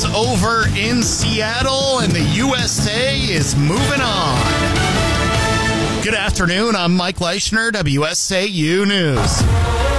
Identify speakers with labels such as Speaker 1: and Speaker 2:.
Speaker 1: over in Seattle, and the USA is moving on. Good afternoon. I'm Mike Leischner, WSAU News.